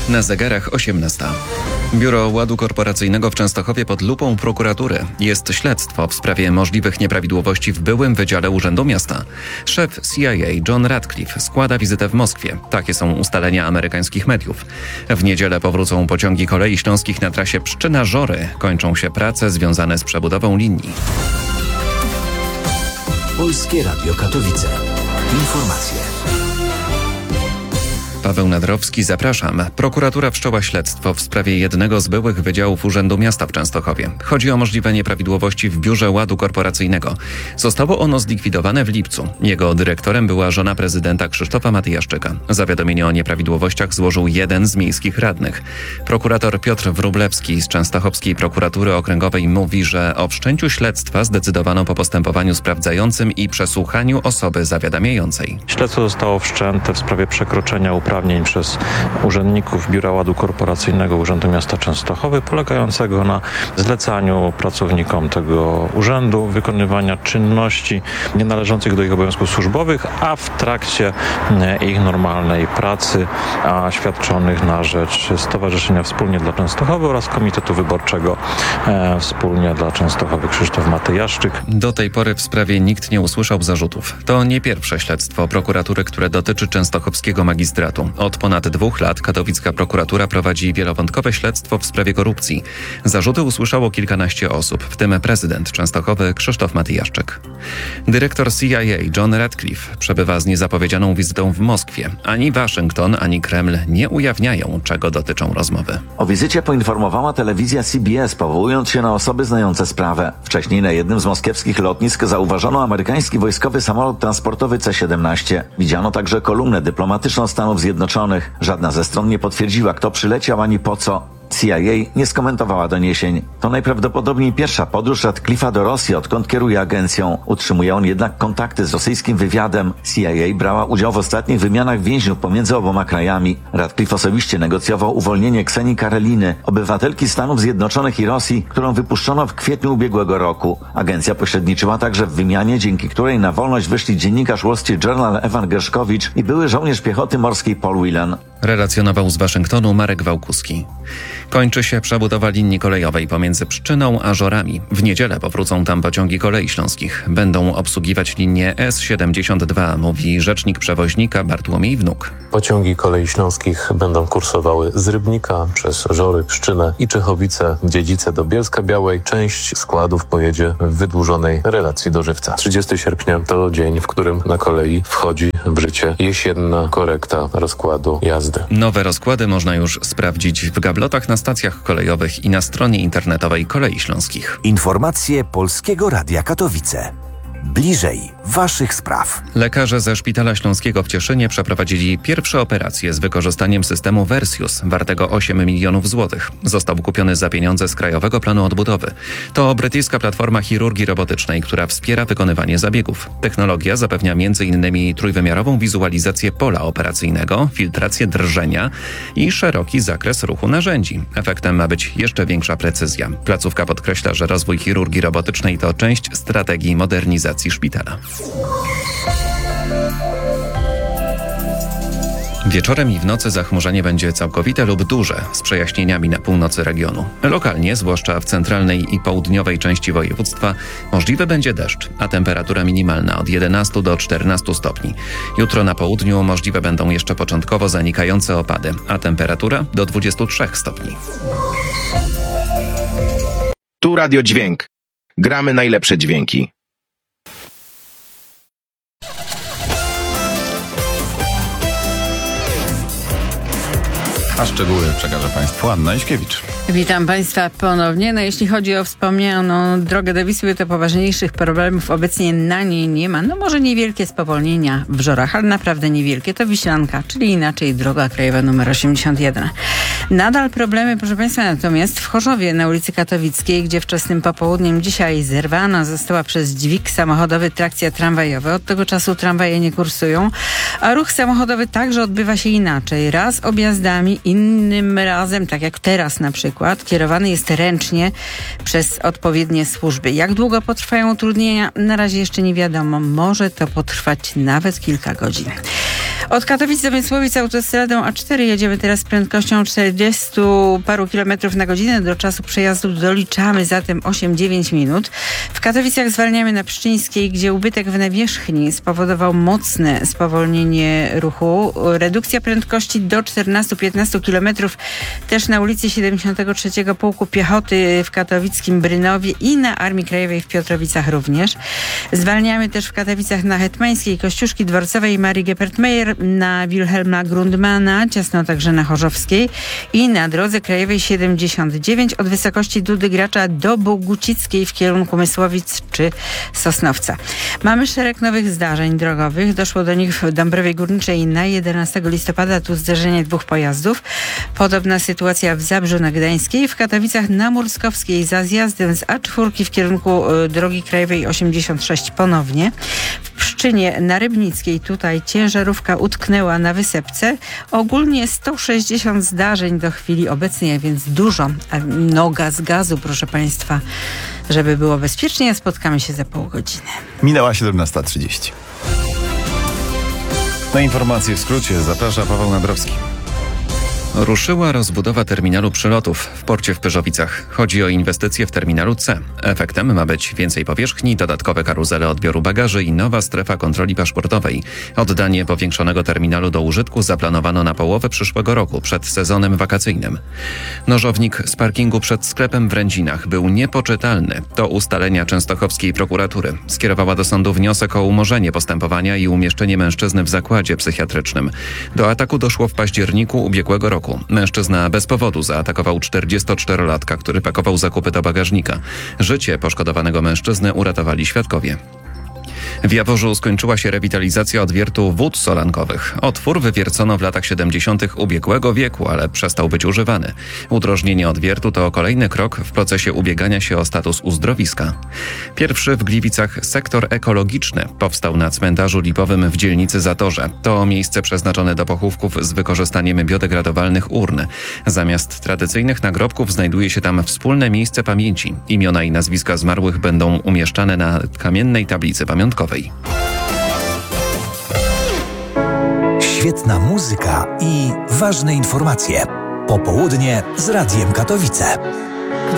Na zegarach 18. Biuro Ładu Korporacyjnego w Częstochowie pod lupą prokuratury. Jest śledztwo w sprawie możliwych nieprawidłowości w byłym Wydziale Urzędu Miasta. Szef CIA John Ratcliffe składa wizytę w Moskwie. Takie są ustalenia amerykańskich mediów. W niedzielę powrócą pociągi kolei śląskich na trasie Pszczyna-Żory. Kończą się prace związane z przebudową linii. Polskie Radio Katowice. Informacje. Paweł Nadrowski, zapraszam. Prokuratura wszczęła śledztwo w sprawie jednego z byłych wydziałów Urzędu Miasta w Częstochowie. Chodzi o możliwe nieprawidłowości w Biurze Ładu Korporacyjnego. Zostało ono zlikwidowane w lipcu. Jego dyrektorem była żona prezydenta Krzysztofa Matyjaszczyka. Zawiadomienie o nieprawidłowościach złożył jeden z miejskich radnych. Prokurator Piotr Wróblewski z Częstochowskiej Prokuratury Okręgowej mówi, że o wszczęciu śledztwa zdecydowano po postępowaniu sprawdzającym i przesłuchaniu osoby zawiadamiającej. Śledztwo zostało wszczęte w sprawie przekroczenia uprawnień przez urzędników Biura Ładu Korporacyjnego Urzędu Miasta Częstochowy, polegającego na zlecaniu pracownikom tego urzędu wykonywania czynności nienależących do ich obowiązków służbowych, a w trakcie ich normalnej pracy, a świadczonych na rzecz Stowarzyszenia Wspólnie dla Częstochowy oraz Komitetu Wyborczego Wspólnie dla Częstochowy Krzysztof Matyjaszczyk. Do tej pory w sprawie nikt nie usłyszał zarzutów. To nie pierwsze śledztwo prokuratury, które dotyczy częstochowskiego magistratu. Od ponad 2 lat katowicka prokuratura prowadzi wielowątkowe śledztwo w sprawie korupcji. Zarzuty usłyszało kilkanaście osób, w tym prezydent Częstochowy Krzysztof Matyjaszczyk. Dyrektor CIA John Ratcliffe przebywa z niezapowiedzianą wizytą w Moskwie. Ani Waszyngton, ani Kreml nie ujawniają, czego dotyczą rozmowy. O wizycie poinformowała telewizja CBS, powołując się na osoby znające sprawę. Wcześniej na jednym z moskiewskich lotnisk zauważono amerykański wojskowy samolot transportowy C-17. Widziano także kolumnę dyplomatyczną Stanów Zjednoczonych. Żadna ze stron nie potwierdziła, kto przyleciał ani po co. CIA nie skomentowała doniesień. To najprawdopodobniej pierwsza podróż Ratcliffe'a do Rosji, odkąd kieruje agencją. Utrzymuje on jednak kontakty z rosyjskim wywiadem. CIA brała udział w ostatnich wymianach więźniów pomiędzy oboma krajami. Ratcliffe osobiście negocjował uwolnienie Ksenii Kareliny, obywatelki Stanów Zjednoczonych i Rosji, którą wypuszczono w kwietniu ubiegłego roku. Agencja pośredniczyła także w wymianie, dzięki której na wolność wyszli dziennikarz Wall Street Journal Evan Gershkovich i były żołnierz piechoty morskiej Paul Whelan. Relacjonował z Waszyngtonu Marek Wałkuski. Kończy się przebudowa linii kolejowej pomiędzy Pszczyną a Żorami. W niedzielę powrócą tam pociągi kolei śląskich. Będą obsługiwać linię S72, mówi rzecznik przewoźnika Bartłomiej Wnuk. Pociągi kolei śląskich będą kursowały z Rybnika przez Żory, Pszczynę i Czechowice, Dziedzice do Bielska-Białej. Część składów pojedzie w wydłużonej relacji do Żywca. 30 sierpnia to dzień, w którym na kolei wchodzi w życie jesienna korekta rozkładu jazdy. Nowe rozkłady można już sprawdzić w gablotach na stacjach kolejowych i na stronie internetowej Kolei Śląskich. Informacje Polskiego Radia Katowice. Bliżej waszych spraw. Lekarze ze Szpitala Śląskiego w Cieszynie przeprowadzili pierwsze operacje z wykorzystaniem systemu Versius, wartego 8 milionów złotych. Został kupiony za pieniądze z Krajowego Planu Odbudowy. To brytyjska platforma chirurgii robotycznej, która wspiera wykonywanie zabiegów. Technologia zapewnia m.in. trójwymiarową wizualizację pola operacyjnego, filtrację drżenia i szeroki zakres ruchu narzędzi. Efektem ma być jeszcze większa precyzja. Placówka podkreśla, że rozwój chirurgii robotycznej to część strategii modernizacji szpitala. Wieczorem i w nocy zachmurzenie będzie całkowite lub duże, z przejaśnieniami na północy regionu. Lokalnie, zwłaszcza w centralnej i południowej części województwa, możliwy będzie deszcz, a temperatura minimalna od 11 do 14 stopni. Jutro na południu możliwe będą jeszcze początkowo zanikające opady, a temperatura do 23 stopni. Tu Radio Dźwięk. Gramy najlepsze dźwięki. A szczegóły przekaże Państwu Anna Iśkiewicz. Witam Państwa ponownie. No jeśli chodzi o wspomnianą drogę do Wisły, to poważniejszych problemów obecnie na niej nie ma. No może niewielkie spowolnienia w Żorach, ale naprawdę niewielkie. To Wiślanka, czyli inaczej droga krajowa nr 81. Nadal problemy, proszę Państwa, natomiast w Chorzowie na ulicy Katowickiej, gdzie wczesnym popołudniem dzisiaj zerwana została przez dźwig samochodowy trakcja tramwajowa. Od tego czasu tramwaje nie kursują, a ruch samochodowy także odbywa się inaczej. Raz objazdami, innym razem, tak jak teraz na przykład, kierowany jest ręcznie przez odpowiednie służby. Jak długo potrwają utrudnienia? Na razie jeszcze nie wiadomo. Może to potrwać nawet kilka godzin. Od Katowic do Mięsłowic autostradą A4 jedziemy teraz z prędkością 40 paru kilometrów na godzinę. Do czasu przejazdu doliczamy zatem 8-9 minut. W Katowicach zwalniamy na Pszczyńskiej, gdzie ubytek w nawierzchni spowodował mocne spowolnienie ruchu. Redukcja prędkości do 14-15 kilometrów też na ulicy 73 Pułku Piechoty w katowickim Brynowie i na Armii Krajowej w Piotrowicach również. Zwalniamy też w Katowicach na Hetmańskiej, Kościuszki Dworcowej, Marii Geppert-Meyer, na Wilhelma Grundmana, ciasno także na Chorzowskiej i na drodze krajowej 79 od wysokości Dudy Gracza do Bogucickiej w kierunku Mysłowic czy Sosnowca. Mamy szereg nowych zdarzeń drogowych. Doszło do nich w Dąbrowie Górniczej na 11 listopada. Tu zderzenie dwóch pojazdów. Podobna sytuacja w Zabrzu na Gdańskiej, w Katowicach na Murskowskiej za zjazdem z A4 w kierunku drogi krajowej 86 ponownie. W Pszczynie na Rybnickiej tutaj ciężarówka utknęła na wysepce. Ogólnie 160 zdarzeń do chwili obecnej, a więc dużo. Noga z gazu, proszę Państwa, żeby było bezpiecznie. Spotkamy się za pół godziny. Minęła 17:30. Na informacje w skrócie zaprasza Paweł Nadrowski. Ruszyła rozbudowa terminalu przylotów w porcie w Pyrzowicach. Chodzi o inwestycje w terminalu C. Efektem ma być więcej powierzchni, dodatkowe karuzele odbioru bagaży i nowa strefa kontroli paszportowej. Oddanie powiększonego terminalu do użytku zaplanowano na połowę przyszłego roku, przed sezonem wakacyjnym. Nożownik z parkingu przed sklepem w Rędzinach był niepoczytalny. To ustalenia częstochowskiej prokuratury. Skierowała do sądu wniosek o umorzenie postępowania i umieszczenie mężczyzny w zakładzie psychiatrycznym. Do ataku doszło w październiku ubiegłego roku. Mężczyzna bez powodu zaatakował 44-latka, który pakował zakupy do bagażnika. Życie poszkodowanego mężczyzny uratowali świadkowie. W Jaworzu skończyła się rewitalizacja odwiertu wód solankowych. Otwór wywiercono w latach 70. ubiegłego wieku, ale przestał być używany. Udrożnienie odwiertu to kolejny krok w procesie ubiegania się o status uzdrowiska. Pierwszy w Gliwicach sektor ekologiczny powstał na cmentarzu lipowym w dzielnicy Zatorze. To miejsce przeznaczone do pochówków z wykorzystaniem biodegradowalnych urn. Zamiast tradycyjnych nagrobków znajduje się tam wspólne miejsce pamięci. Imiona i nazwiska zmarłych będą umieszczane na kamiennej tablicy pamiątkowej. Świetna muzyka i ważne informacje. Popołudnie z Radiem Katowice.